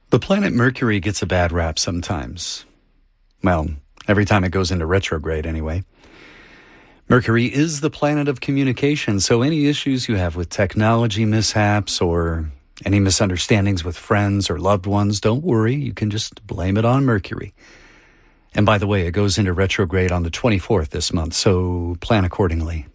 The planet Mercury gets a bad rap sometimes. Well, every time it goes into retrograde anyway. Mercury is the planet of communication, so any issues you have with technology mishaps or any misunderstandings with friends or loved ones, don't worry, you can just blame it on Mercury. And by the way, it goes into retrograde on the 24th this month, so plan accordingly.